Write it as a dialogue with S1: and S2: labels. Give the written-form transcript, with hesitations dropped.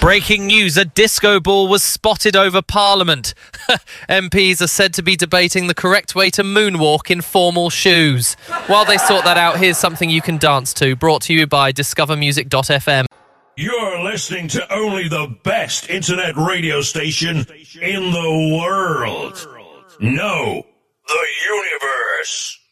S1: Breaking news, a disco ball was spotted over Parliament. MPs are said to be debating the correct way to moonwalk in formal shoes. While they sort that out, here's something you can dance to, brought to you by discovermusic.fm.
S2: You're listening to only the best internet radio station in the world. No, the universe.